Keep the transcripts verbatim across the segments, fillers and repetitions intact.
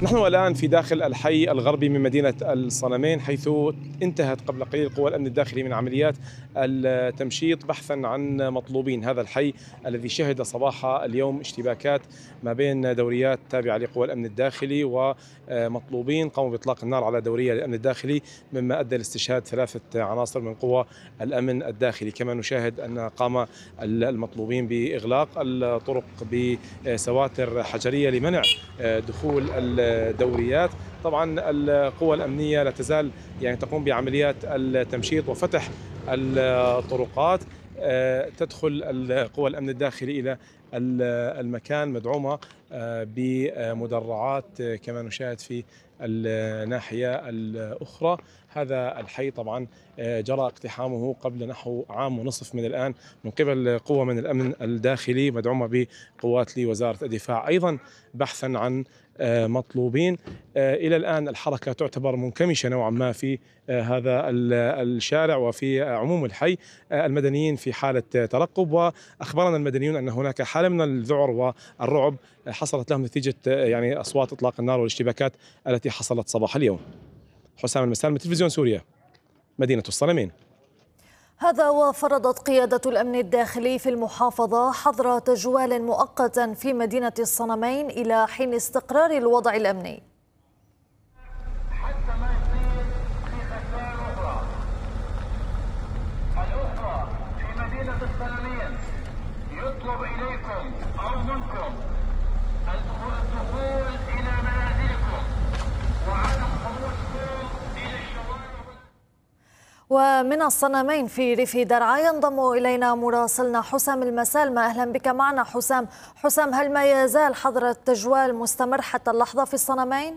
نحن الآن في داخل الحي الغربي من مدينة الصنمين، حيث انتهت قبل قليل قوى الأمن الداخلي من عمليات التمشيط بحثا عن مطلوبين. هذا الحي الذي شهد صباح اليوم اشتباكات ما بين دوريات تابعة لقوى الأمن الداخلي ومطلوبين قاموا بإطلاق النار على دورية للأمن الداخلي، مما أدى لاستشهاد ثلاثة عناصر من قوى الأمن الداخلي. كما نشاهد أن قام المطلوبين بإغلاق الطرق بسواتر حجرية لمنع دخول الدوريات. طبعا القوى الأمنية لا تزال يعني تقوم بعمليات التمشيط وفتح الطرقات. تدخل القوى الأمن الداخلي إلى المكان مدعومة بمدرعات كما نشاهد في الناحية الأخرى. هذا الحي طبعا جرى اقتحامه قبل نحو عام ونصف من الآن من قبل قوة من الأمن الداخلي مدعومة بقوات لوزارة الدفاع، أيضا بحثا عن مطلوبين. إلى الآن الحركة تعتبر منكمشة نوعا ما في هذا الشارع وفي عموم الحي. المدنيين في حالة ترقب، وأخبرنا المدنيون أن هناك حالة من الذعر والرعب حصلت لهم نتيجة يعني أصوات إطلاق النار والاشتباكات التي حصلت صباح اليوم. حسام المسال من تلفزيون سوريا، مدينة الصنمين. هذا وفرضت قيادة الأمن الداخلي في المحافظة حظر تجوال مؤقتا في مدينة الصنمين إلى حين استقرار الوضع الأمني. حتى ما يصير في خسائر أخرى الأخرى في مدينة الصنمين يطلب إليكم أو منكم الدخول إلى منازلكم وعدم خروجكم إلى الشوارع. ومن الصنمين في ريف درعا ينضم إلينا مراسلنا حسام المسالمة. أهلا بك معنا حسام. حسام، هل ما يزال حظر التجوال مستمر حتى اللحظة في الصنمين؟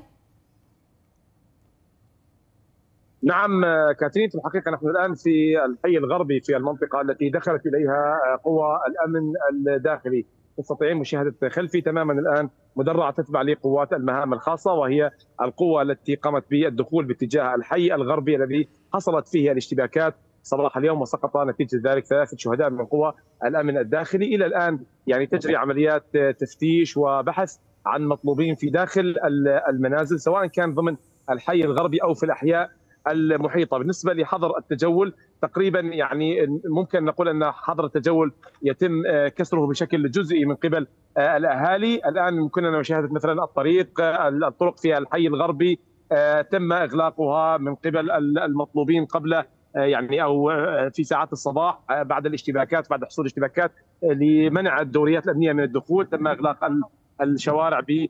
نعم كاترين، في الحقيقة نحن الآن في الحي الغربي في المنطقة التي دخلت إليها قوى الأمن الداخلي. تستطيعين مشاهدة خلفي تماما الآن مدرعة تتبع لقوات المهام الخاصة، وهي القوة التي قامت بالدخول باتجاه الحي الغربي الذي حصلت فيه الاشتباكات صباح اليوم، وسقط نتيجة ذلك ثلاثة شهداء من قوى الأمن الداخلي. إلى الآن يعني تجري عمليات تفتيش وبحث عن مطلوبين في داخل المنازل، سواء كان ضمن الحي الغربي أو في الأحياء المحيطة. بالنسبة لحظر التجول تقريبا يعني ممكن نقول أن حظر التجول يتم كسره بشكل جزئي من قبل الأهالي. الآن يمكننا مشاهدة مثلا الطريق الطرق في الحي الغربي تم إغلاقها من قبل المطلوبين قبل يعني أو في ساعات الصباح بعد الاشتباكات، بعد حصول الاشتباكات لمنع الدوريات الأمنية من الدخول. تم إغلاق الشوارع ب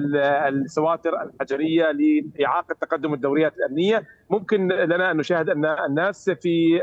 السواتر الحجريه لاعاقه تقدم الدوريات الامنيه. ممكن لنا ان نشاهد ان الناس في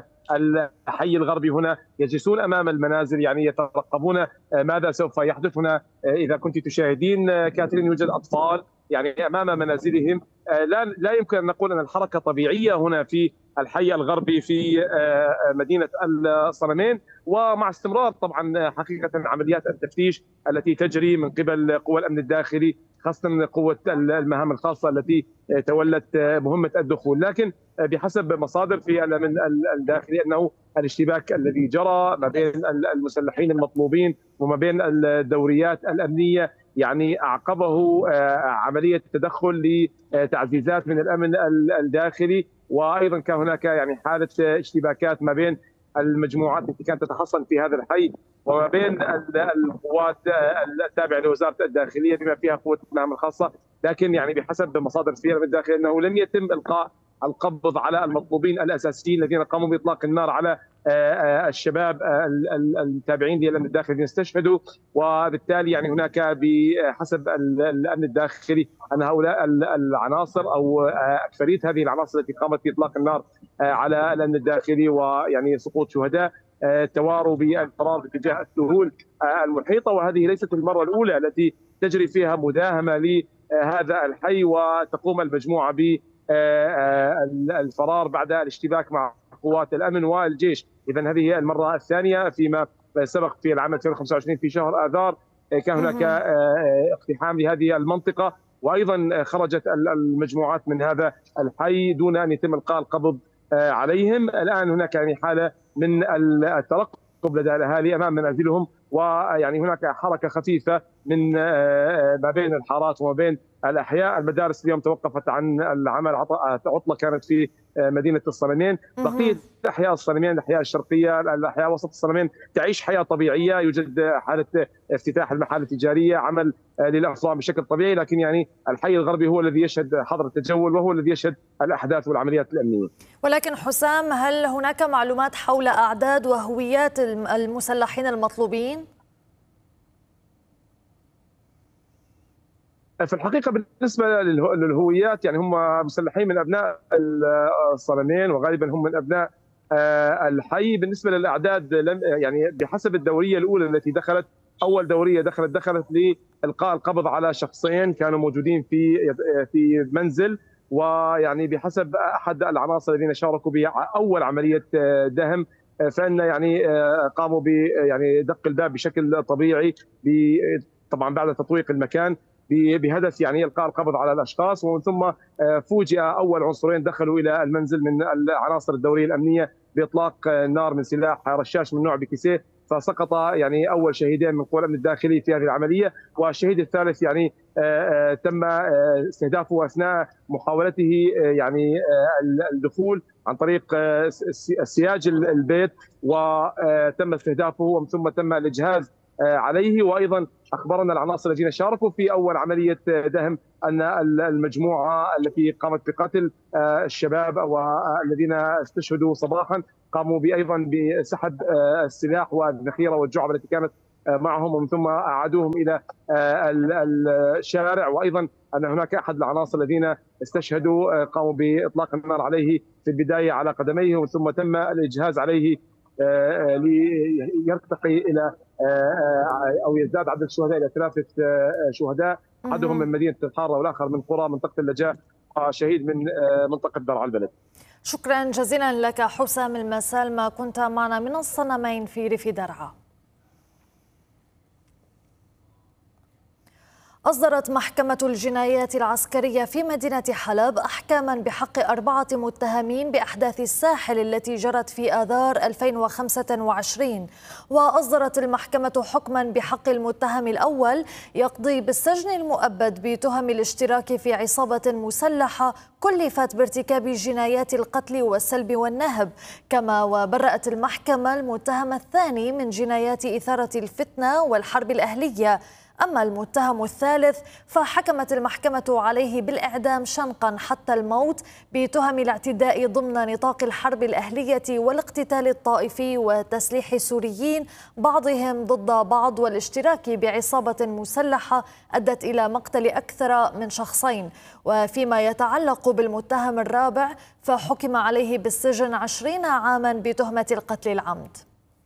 الحي الغربي هنا يجلسون امام المنازل، يعني يترقبون ماذا سوف يحدث هنا. اذا كنت تشاهدين كاترين يوجد اطفال يعني امام منازلهم. لا لا يمكن ان نقول ان الحركه طبيعيه هنا في الحي الغربي في مدينه الصنمين، ومع استمرار طبعا حقيقه عمليات التفتيش التي تجري من قبل قوى الامن الداخلي، خاصه قوه المهام الخاصه التي تولت مهمه الدخول. لكن بحسب مصادر في الامن الداخلي انه الاشتباك الذي جرى ما بين المسلحين المطلوبين وما بين الدوريات الامنيه يعني اعقبه عمليه تدخل لتعزيزات من الامن الداخلي، وايضا كان هناك يعني حاله اشتباكات ما بين المجموعات التي كانت تتحصن في هذا الحي وما بين القوات التابعه لوزاره الداخليه بما فيها قوه المهام الخاصه. لكن يعني بحسب مصادر في الامن الداخلي انه لم يتم القاء القبض على المطلوبين الاساسيين الذين قاموا باطلاق النار على الشباب التابعين للامن الداخلي الذين استشهدوا. وبالتالي يعني هناك بحسب الامن الداخلي ان هؤلاء العناصر او اكثريه هذه العناصر التي قامت باطلاق النار على الامن الداخلي ويعني سقوط شهداء تواروا بالفرار باتجاه السهول المحيطه. وهذه ليست المره الاولى التي تجري فيها مداهمه لهذا الحي وتقوم المجموعه ب الفرار بعد الاشتباك مع قوات الامن والجيش. اذا هذه هي المره الثانيه فيما سبق في العام ألفين وخمسة وعشرين في شهر اذار كان هناك اقتحام لهذه المنطقه، وايضا خرجت المجموعات من هذا الحي دون ان يتم القاء القبض عليهم. الان هناك يعني حاله من الترقب لدى الاهالي امام منازلهم، ويعني هناك حركه خفيفه من ما بين الحارات وما بين الاحياء. المدارس اليوم توقفت عن العمل، عطله كانت في مدينه الصنمين. بقيه احياء الصنمين، الاحياء الشرقيه، الاحياء وسط الصنمين تعيش حياه طبيعيه، يوجد حاله افتتاح المحال التجاريه، عمل للافراد بشكل طبيعي، لكن يعني الحي الغربي هو الذي يشهد حظر التجول وهو الذي يشهد الاحداث والعمليات الامنيه. ولكن حسام، هل هناك معلومات حول اعداد وهويات المسلحين المطلوبين؟ في الحقيقه بالنسبه للهويات يعني هم مسلحين من ابناء الصنمين وغالبا هم من ابناء الحي. بالنسبه للاعداد لم يعني بحسب الدوريه الاولى التي دخلت، اول دوريه دخلت دخلت لالقاء القبض على شخصين كانوا موجودين في في منزل، ويعني بحسب احد العناصر الذين شاركوا باول عمليه دهم فان يعني قاموا ب يعني دق الباب بشكل طبيعي، طبعا بعد تطويق المكان بهدف يعني القاء القبض على الاشخاص. ومن ثم فوجئ اول عنصرين دخلوا الى المنزل من العناصر الدوريه الامنيه باطلاق نار من سلاح رشاش من نوع بيكيسيه، فسقط يعني اول شهيدين من قوى الامن الداخلي في هذه العمليه، والشهيد الثالث يعني تم استهدافه اثناء محاولته يعني الدخول عن طريق سياج البيت، وتم استهدافه ومن ثم تم الاجهاز عليه. وايضا اخبرنا العناصر الذين شاركوا في اول عمليه دهم ان المجموعه التي قامت بقتل الشباب والذين استشهدوا صباحا قاموا ايضا بسحب السلاح والذخيره والجعب التي كانت معهم، ومن ثم اعادوهم الى الشارع. وايضا ان هناك احد العناصر الذين استشهدوا قاموا باطلاق النار عليه في البدايه على قدميه، ومن ثم تم الاجهاز عليه ليرتقي الى او يزداد عدد الشهداء الى ثلاثه شهداء، احدهم من مدينه الحاره والاخر من قرى منطقه اللجاء، وشهيد من منطقه درعا البلد. شكرا جزيلا لك حسام المسالمة، كنت معنا من الصنمين في ريف درعا. أصدرت محكمة الجنايات العسكرية في مدينة حلب أحكاما بحق أربعة متهمين بأحداث الساحل التي جرت في آذار ألفين وخمسة وعشرين. وأصدرت المحكمة حكما بحق المتهم الأول يقضي بالسجن المؤبد بتهم الاشتراك في عصابة مسلحة كلفت بارتكاب جنايات القتل والسلب والنهب. كما وبرأت المحكمة المتهم الثاني من جنايات إثارة الفتنة والحرب الأهلية. أما المتهم الثالث فحكمت المحكمة عليه بالإعدام شنقا حتى الموت بتهم الاعتداء ضمن نطاق الحرب الأهلية والاقتتال الطائفي وتسليح سوريين بعضهم ضد بعض والاشتراك بعصابة مسلحة أدت إلى مقتل أكثر من شخصين. وفيما يتعلق بالمتهم الرابع فحكم عليه بالسجن عشرين عاما بتهمة القتل العمد.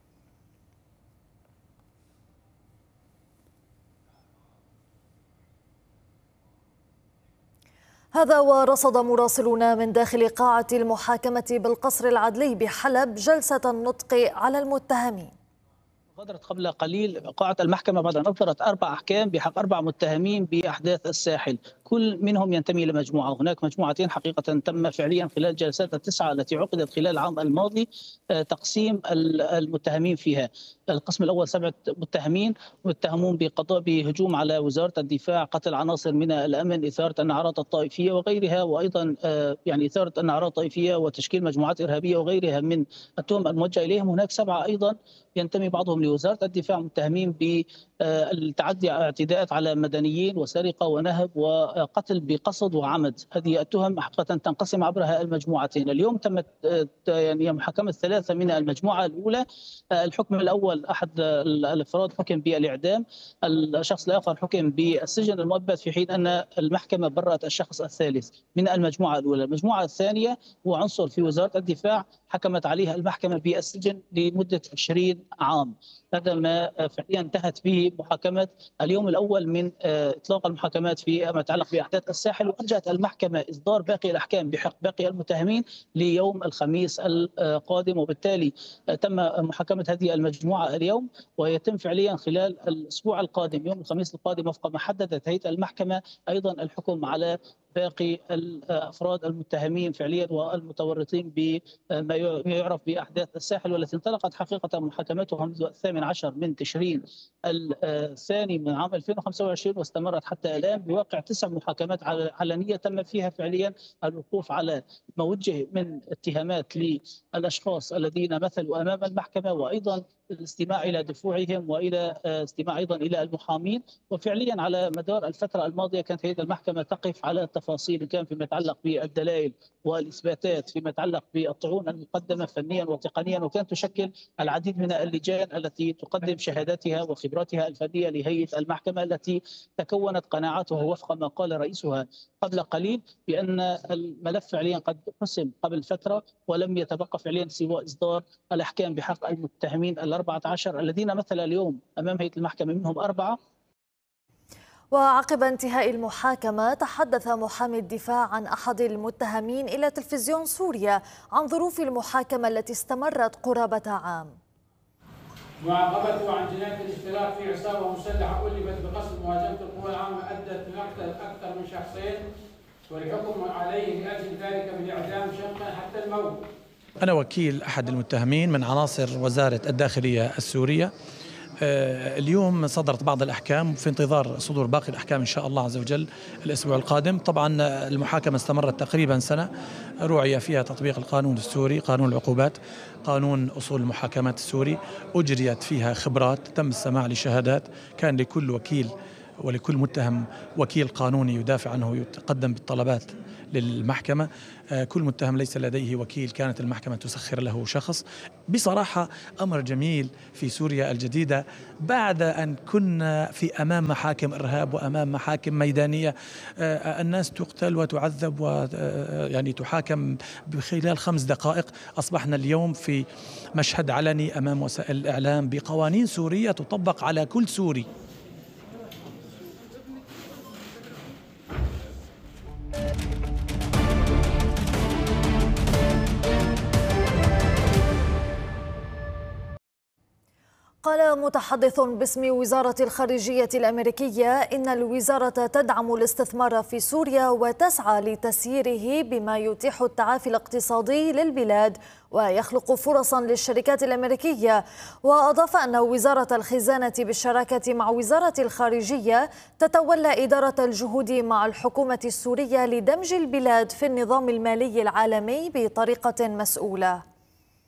هذا ورصد مراسلون من داخل قاعة المحاكمة بالقصر العدلي بحلب جلسة النطق على المتهمين. غادرت قبل قليل قاعة المحكمة بعد أن أصدرت أربع أحكام بحق أربع متهمين بأحداث الساحل، كل منهم ينتمي إلى مجموعة. هناك مجموعتين حقيقة تم فعليا خلال الجلسات التسعة التي عقدت خلال العام الماضي تقسيم المتهمين فيها. القسم الأول سبعة متهمين متهمون بقضاء بهجوم على وزارة الدفاع، قتل عناصر من الأمن، إثارة النعرات الطائفية وغيرها، وأيضا يعني إثارة النعرات الطائفية وتشكيل مجموعات إرهابية وغيرها من التهم الموجهة إليهم. هناك سبعة أيضا ينتمي بعضهم لوزارة الدفاع متهمين بالتعدي اعتداءات على مدنيين وسرقة ونهب وقتل بقصد وعمد. هذه التهم حقيقة تنقسم عبرها المجموعتين. اليوم تمت يعني محاكمة ثلاثة من المجموعة الأولى. الحكم الأول أحد الأفراد حكم بالإعدام، الشخص الآخر حكم بالسجن المؤبد، في حين أن المحكمة برأت الشخص الثالث من المجموعة الأولى. المجموعة الثانية هو عنصر في وزارة الدفاع حكمت عليها المحكمة بالسجن لمدة عشرين عام. هذا ما فعليا انتهت به محاكمة اليوم الأول من إطلاق المحاكمات فيما يتعلق بأحداث الساحل، وأرجت المحكمة إصدار باقي الأحكام بحق باقي المتهمين ليوم الخميس القادم. وبالتالي تم محاكمة هذه المجموعة اليوم، ويتم فعليا خلال الأسبوع القادم يوم الخميس القادم وفق ما حددت هيئة المحكمة أيضا الحكم على باقي الافراد المتهمين فعليا والمتورطين بما يعرف باحداث الساحل، والتي انطلقت حقيقه محاكمتها منذ الثامن عشر من تشرين الثاني من عام ألفين وخمسة وعشرين واستمرت حتى الان بواقع تسع محاكمات علنيه تم فيها فعليا الوقوف على ما وجه من اتهامات للاشخاص الذين مثلوا امام المحكمه، وايضا الاستماع الى دفوعهم والى استماع ايضا الى المحامين. وفعليا على مدار الفتره الماضيه كانت هذه المحكمه تقف على التفاصيل، كان فيما يتعلق بالدلائل والاثباتات، فيما يتعلق بالطعون المقدمه فنيا وتقنيا، وكانت تشكل العديد من اللجان التي تقدم شهاداتها وخبراتها الفنيه لهيئه المحكمه، التي تكونت قناعاتها وفق ما قال رئيسها قبل قليل بان الملف فعليا قد حسم قبل فتره، ولم يتبقى فعليا سوى اصدار الاحكام بحق المتهمين الأربعة عشر الذين مثل اليوم امام هيئه المحكمه، منهم اربعه. وعقب انتهاء المحاكمة تحدث محامي الدفاع عن أحد المتهمين إلى تلفزيون سوريا عن ظروف المحاكمة التي استمرت قرابة عام. معاقبته عن جناية الاشتراك في عصابة مسلحة ألفت بقصد مهاجمة القوى العامة أدت لمقتل أكثر من شخصين، والحكم عليه لأجل ذلك بالإعدام شقا حتى الموت. أنا وكيل أحد المتهمين من عناصر وزارة الداخلية السورية. اليوم صدرت بعض الأحكام في انتظار صدور باقي الأحكام إن شاء الله عز وجل الأسبوع القادم. طبعا المحاكمة استمرت تقريبا سنة، رعي فيها تطبيق القانون السوري، قانون العقوبات، قانون أصول المحاكمات السوري، أجريت فيها خبرات، تم السماع لشهادات، كان لكل وكيل ولكل متهم وكيل قانوني يدافع عنه ويتقدم بالطلبات للمحكمة. كل متهم ليس لديه وكيل، كانت المحكمة تسخر له شخص. بصراحة أمر جميل في سوريا الجديدة بعد أن كنا في أمام محاكم إرهاب وأمام محاكم ميدانية، الناس تقتل وتعذب ويعني تحاكم بخلال خمس دقائق. أصبحنا اليوم في مشهد علني أمام وسائل الإعلام بقوانين سورية تطبق على كل سوري. قال متحدث باسم وزارة الخارجية الأمريكية إن الوزارة تدعم الاستثمار في سوريا وتسعى لتسييره بما يتيح التعافي الاقتصادي للبلاد ويخلق فرصا للشركات الأمريكية. وأضاف أن وزارة الخزانة بالشراكة مع وزارة الخارجية تتولى إدارة الجهود مع الحكومة السورية لدمج البلاد في النظام المالي العالمي بطريقة مسؤولة.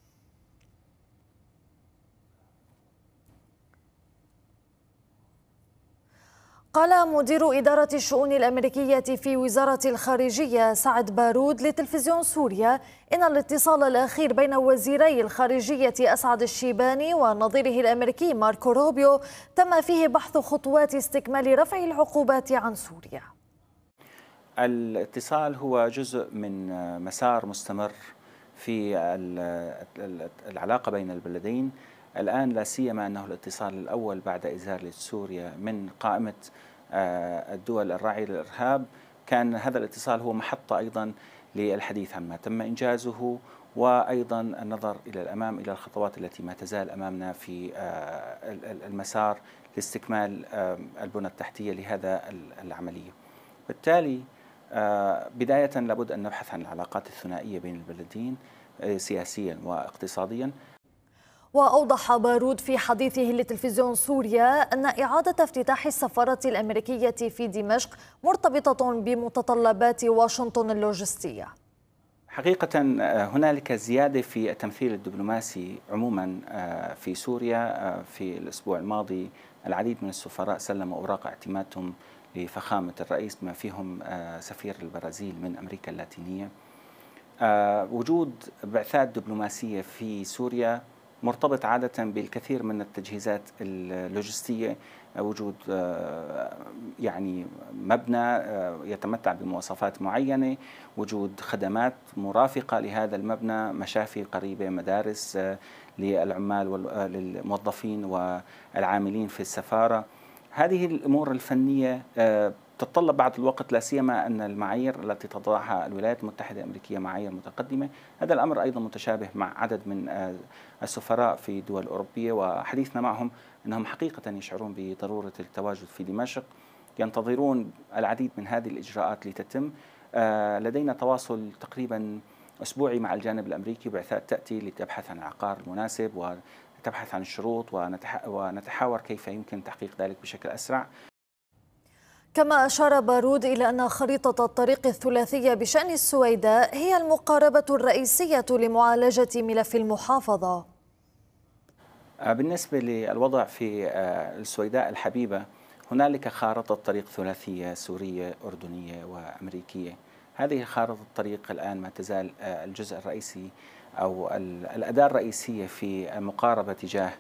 قال مدير إدارة الشؤون الأمريكية في وزارة الخارجية سعد بارود لتلفزيون سوريا إن الاتصال الأخير بين وزيري الخارجية أسعد الشيباني ونظيره الأمريكي ماركو روبيو تم فيه بحث خطوات استكمال رفع العقوبات عن سوريا. الاتصال هو جزء من مسار مستمر في العلاقة بين البلدين. الآن لا سيما أنه الاتصال الأول بعد إزالة سوريا من قائمة الدول الراعية للإرهاب، كان هذا الاتصال هو محطة أيضا للحديث عما تم إنجازه، وأيضا النظر إلى الأمام إلى الخطوات التي ما تزال أمامنا في المسار لاستكمال البنى التحتية لهذا العملية. بالتالي بداية لابد أن نبحث عن العلاقات الثنائية بين البلدين سياسيا واقتصاديا. وأوضح بارود في حديثه لتلفزيون سوريا أن إعادة افتتاح السفارة الأمريكية في دمشق مرتبطة بمتطلبات واشنطن اللوجستية. حقيقة هنالك زيادة في التمثيل الدبلوماسي عموما في سوريا. في الأسبوع الماضي العديد من السفراء سلموا أوراق اعتمادهم لفخامة الرئيس بما فيهم سفير البرازيل من أمريكا اللاتينية. وجود بعثات دبلوماسية في سوريا مرتبط عادة بالكثير من التجهيزات اللوجستية، وجود يعني مبنى يتمتع بمواصفات معينة، وجود خدمات مرافقة لهذا المبنى، مشافي قريبة، مدارس للعمال والموظفين والعاملين في السفارة. هذه الأمور الفنية تتطلب بعض الوقت، لا سيما أن المعايير التي تضعها الولايات المتحدة الأمريكية معايير متقدمة. هذا الأمر أيضا متشابه مع عدد من السفراء في دول أوروبية، وحديثنا معهم أنهم حقيقة يشعرون بضرورة التواجد في دمشق، ينتظرون العديد من هذه الإجراءات لتتم. لدينا تواصل تقريبا أسبوعي مع الجانب الأمريكي، بعثات تأتي لتبحث عن العقار المناسب وتبحث عن الشروط ونتحاور كيف يمكن تحقيق ذلك بشكل أسرع. كما أشار بارود إلى أن خريطة الطريق الثلاثية بشأن السويداء هي المقاربة الرئيسية لمعالجة ملف المحافظة. بالنسبة للوضع في السويداء الحبيبة، هنالك خارطة طريق ثلاثية سورية أردنية وأمريكية. هذه خارطة الطريق الآن ما تزال الجزء الرئيسي أو الأداة الرئيسية في المقاربة تجاه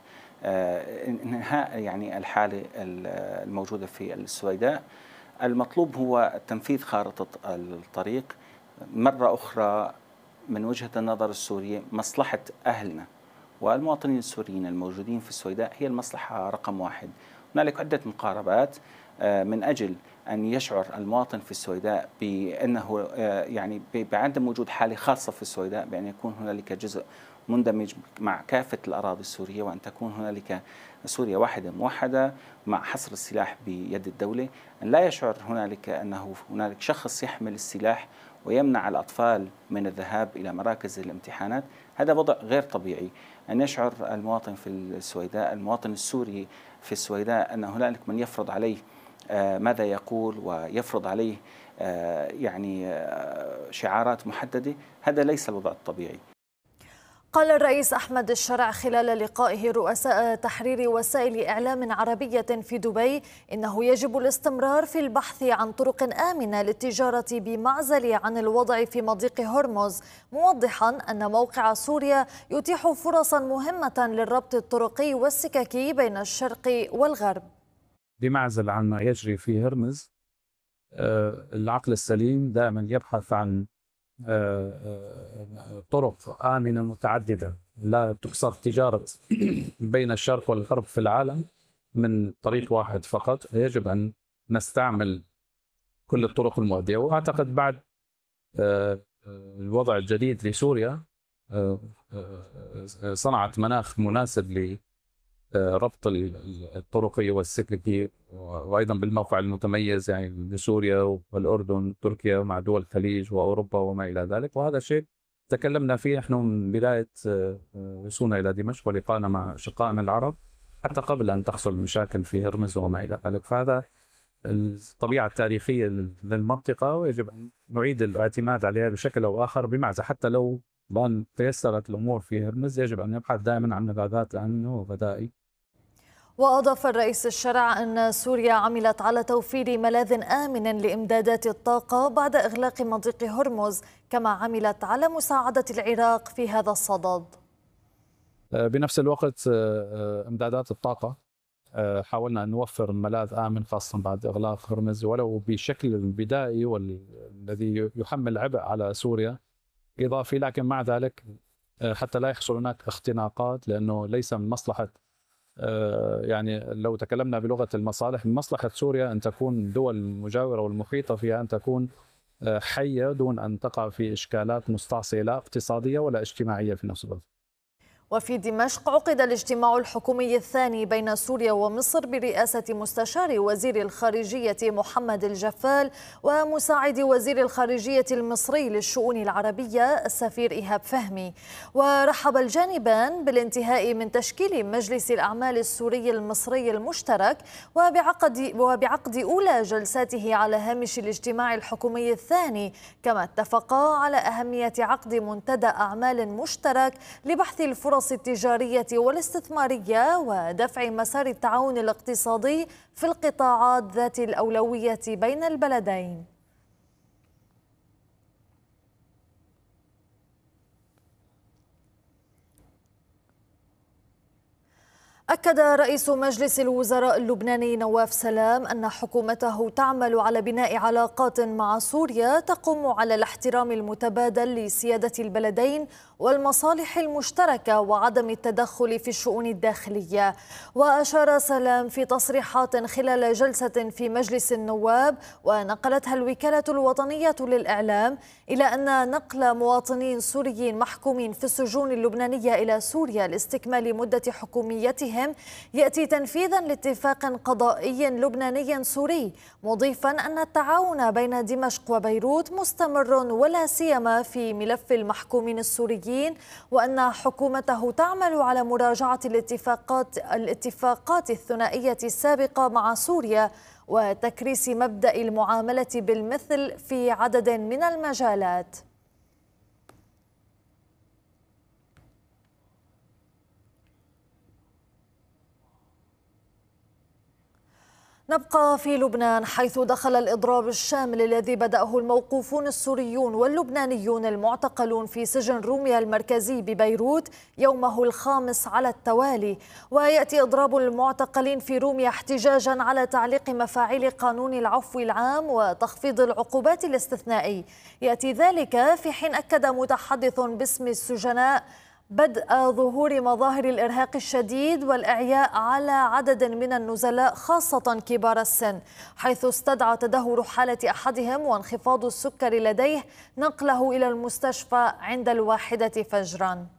انهاء يعني الحالة الموجودة في السويداء. المطلوب هو تنفيذ خارطة الطريق مرة أخرى من وجهة النظر السورية. مصلحة أهلنا والمواطنين السوريين الموجودين في السويداء هي المصلحة رقم واحد. هنالك عدة مقاربات من أجل أن يشعر المواطن في السويداء بأنه يعني بعدم وجود حالة خاصة في السويداء، بأن يكون هنالك جزء مندمج مع كافة الأراضي السورية، وأن تكون هنالك سوريا واحدة موحدة مع حصر السلاح بيد الدولة. أن لا يشعر هنالك أنه هنالك شخص يحمل السلاح ويمنع الأطفال من الذهاب إلى مراكز الامتحانات. هذا وضع غير طبيعي. أن يشعر المواطن في السويداء، المواطن السوري في السويداء، أن هنالك من يفرض عليه ماذا يقول ويفرض عليه يعني شعارات محددة. هذا ليس الوضع الطبيعي. قال الرئيس أحمد الشرع خلال لقائه رؤساء تحرير وسائل إعلام عربية في دبي إنه يجب الاستمرار في البحث عن طرق آمنة للتجارة بمعزل عن الوضع في مضيق هرمز، موضحا أن موقع سوريا يتيح فرصا مهمة للربط الطرقي والسككي بين الشرق والغرب. بمعزل عن ما يجري في هرمز، العقل السليم دائما يبحث عن طرق آمنة متعددة لا تقصر تجارة بين الشرق والغرب في العالم من طريق واحد فقط. يجب أن نستعمل كل الطرق المؤدية. وأعتقد بعد الوضع الجديد لسوريا صنعت مناخ مناسب لربط الطرقي والسككي، وأيضا بالموقع المتميز يعني لسوريا والأردن تركيا مع دول الخليج وأوروبا وما إلى ذلك. وهذا شيء تكلمنا فيه نحن من بداية وصولنا إلى دمشق ولقائنا مع أشقائنا العرب، حتى قبل أن تحصل مشاكل في هرمز وما إلى ذلك. فهذا الطبيعة التاريخية للمنطقة ويجب أن نعيد الاعتماد عليها بشكل أو آخر بمعزة. حتى لو بان تيسرت الأمور في هرمز يجب أن نبحث دائما عن ملاذات آمنة وبدائل. وأضاف الرئيس الشرع أن سوريا عملت على توفير ملاذ آمن لإمدادات الطاقة بعد إغلاق مضيق هرمز، كما عملت على مساعدة العراق في هذا الصدد. بنفس الوقت إمدادات الطاقة حاولنا أن نوفر ملاذ آمن خاصة بعد إغلاق هرمز ولو بشكل بدائي والذي يحمل عبء على سوريا إضافي، لكن مع ذلك حتى لا يحصل هناك اختناقات، لأنه ليس من مصلحة يعني لو تكلمنا بلغة المصالح، من مصلحة سوريا أن تكون الدول المجاورة والمحيطة فيها أن تكون حية دون أن تقع في إشكالات مستعصية لا اقتصادية ولا اجتماعية في نفس الوقت. وفي دمشق عقد الاجتماع الحكومي الثاني بين سوريا ومصر برئاسة مستشار وزير الخارجية محمد الجفال ومساعد وزير الخارجية المصري للشؤون العربية السفير إيهاب فهمي. ورحب الجانبان بالانتهاء من تشكيل مجلس الأعمال السوري المصري المشترك وبعقد, وبعقد أولى جلساته على هامش الاجتماع الحكومي الثاني، كما اتفقا على أهمية عقد منتدى أعمال مشترك لبحث الفرص التجارية والاستثمارية ودفع مسار التعاون الاقتصادي في القطاعات ذات الأولوية بين البلدين. أكد رئيس مجلس الوزراء اللبناني نواف سلام أن حكومته تعمل على بناء علاقات مع سوريا تقوم على الاحترام المتبادل لسيادة البلدين والمصالح المشتركة وعدم التدخل في الشؤون الداخلية. وأشار سلام في تصريحات خلال جلسة في مجلس النواب ونقلتها الوكالة الوطنية للإعلام إلى أن نقل مواطنين سوريين محكومين في السجون اللبنانية إلى سوريا لاستكمال مدة حكوميتهم بمنازلهم يأتي تنفيذا لاتفاق قضائي لبناني سوري، مضيفا أن التعاون بين دمشق وبيروت مستمر ولا سيما في ملف المحكومين السوريين، وأن حكومته تعمل على مراجعة الاتفاقات الاتفاقات الثنائية السابقة مع سوريا وتكريس مبدأ المعاملة بالمثل في عدد من المجالات. نبقى في لبنان، حيث دخل الإضراب الشامل الذي بدأه الموقوفون السوريون واللبنانيون المعتقلون في سجن روميا المركزي ببيروت يومه الخامس على التوالي. ويأتي إضراب المعتقلين في روميا احتجاجا على تعليق مفاعيل قانون العفو العام وتخفيض العقوبات الاستثنائي. يأتي ذلك في حين أكد متحدث باسم السجناء بدء ظهور مظاهر الإرهاق الشديد والإعياء على عدد من النزلاء خاصة كبار السن، حيث استدعى تدهور حالة أحدهم وانخفاض السكر لديه نقله إلى المستشفى عند الواحدة فجرا.